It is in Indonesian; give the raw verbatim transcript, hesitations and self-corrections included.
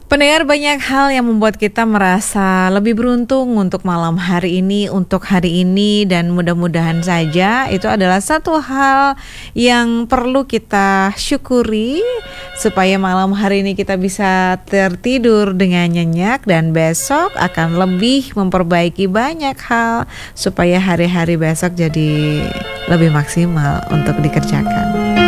Pendengar, banyak hal yang membuat kita merasa lebih beruntung untuk malam hari ini, untuk hari ini, dan mudah-mudahan saja itu adalah satu hal yang perlu kita syukuri supaya malam hari ini kita bisa tertidur dengan nyenyak dan besok akan lebih memperbaiki banyak hal supaya hari-hari besok jadi lebih maksimal untuk dikerjakan.